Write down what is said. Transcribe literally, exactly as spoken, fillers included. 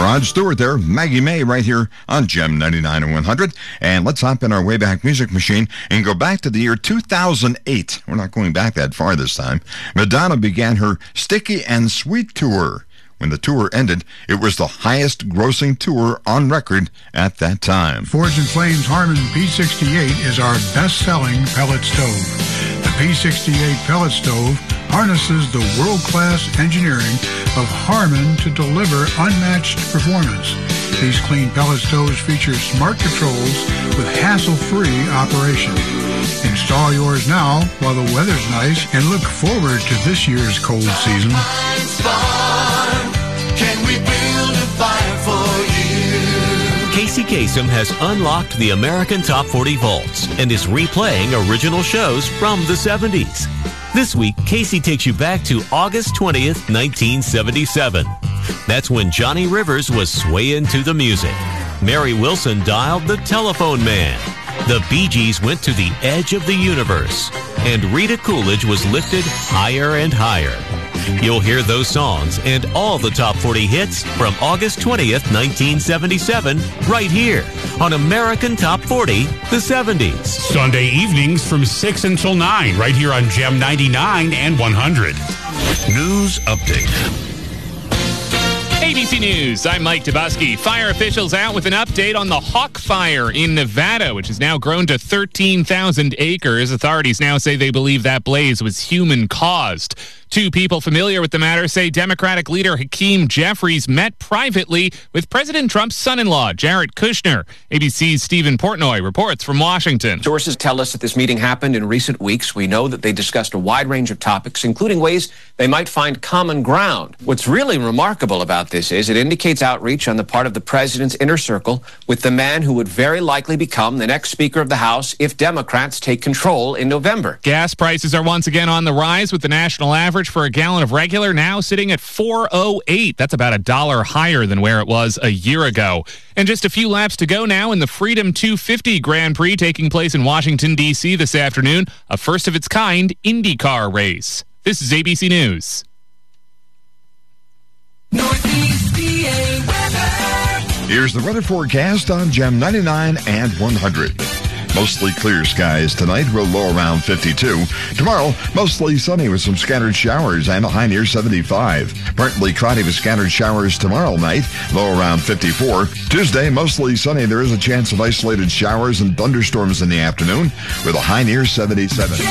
Rod Stewart there, Maggie May right here on Gem ninety-nine and one hundred. And let's hop in our Wayback Music Machine and go back to the year two thousand eight. We're not going back that far this time. Madonna began her Sticky and Sweet tour. When the tour ended, it was the highest grossing tour on record at that time. Forge and Flame's Harmon P sixty-eight is our best-selling pellet stove. The P sixty-eight pellet stove harnesses the world-class engineering of Harmon to deliver unmatched performance. These clean pellet stoves feature smart controls with hassle-free operation. Install yours now while the weather's nice and look forward to this year's cold season. Can we build a fire for you? Casey Kasem has unlocked the American Top forty Vaults and is replaying original shows from the seventies. This week, Casey takes you back to August twentieth, nineteen seventy-seven. That's when Johnny Rivers was swaying to the music. Mary Wilson dialed the Telephone Man. The Bee Gees went to the edge of the universe. And Rita Coolidge was lifted higher and higher. You'll hear those songs and all the top forty hits from August twentieth, nineteen seventy-seven, right here on American Top forty, the seventies. Sunday evenings from six until nine, right here on Gem ninety-nine and one hundred. News update. A B C News, I'm Mike Tobusky. Fire officials out with an update on the Hawk Fire in Nevada, which has now grown to thirteen thousand acres. Authorities now say they believe that blaze was human-caused. Two people familiar with the matter say Democratic leader Hakeem Jeffries met privately with President Trump's son-in-law, Jared Kushner. A B C's Stephen Portnoy reports from Washington. Sources tell us that this meeting happened in recent weeks. We know that they discussed a wide range of topics, including ways they might find common ground. What's really remarkable about this is it indicates outreach on the part of the president's inner circle with the man who would very likely become the next Speaker of the House if Democrats take control in November. Gas prices are once again on the rise, with the national average for a gallon of regular now sitting at four oh eight. That's about a dollar higher than where it was a year ago. And just a few laps to go now in the Freedom two fifty Grand Prix taking place in Washington, D C this afternoon, a first-of-its-kind IndyCar race. This is A B C News. Northeast P A weather. Here's the weather forecast on Gem ninety-nine and one hundred. Mostly clear skies tonight, we'll low around fifty-two. Tomorrow, mostly sunny with some scattered showers and a high near seventy-five. Partly cloudy with scattered showers tomorrow night, low around fifty-four. Tuesday, mostly sunny. There is a chance of isolated showers and thunderstorms in the afternoon with a high near seventy-seven.